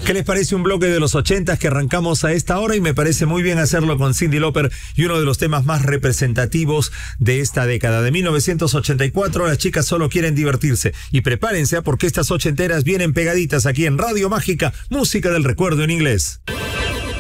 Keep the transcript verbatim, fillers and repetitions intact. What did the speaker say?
¿Qué les parece un bloque de los ochentas que arrancamos a esta hora? Y me parece muy bien hacerlo con Cyndi Lauper y uno de los temas más representativos de esta década. De mil novecientos ochenta y cuatro, las chicas solo quieren divertirse. Y prepárense porque estas ochenteras vienen pegaditas aquí en Radio Mágica, música del recuerdo en inglés.